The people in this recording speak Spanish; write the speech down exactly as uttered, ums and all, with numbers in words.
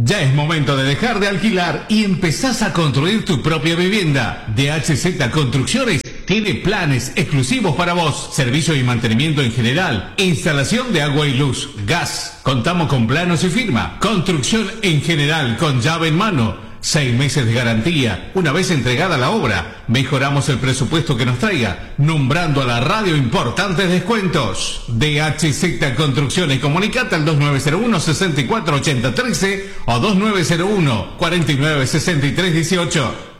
Ya es momento de dejar de alquilar y empezás a construir tu propia vivienda. D H Z Construcciones tiene planes exclusivos para vos. Servicio y mantenimiento en general. Instalación de agua y luz, gas. Contamos con planos y firma. Construcción en general con llave en mano. Seis meses de garantía. Una vez entregada la obra, mejoramos el presupuesto que nos traiga, nombrando a la radio importantes descuentos. D H Z Construcciones. Comunicate al dos nueve cero uno, seis cuatro ocho cero uno tres o dos nueve cero uno, cuatro nueve seis tres uno ocho.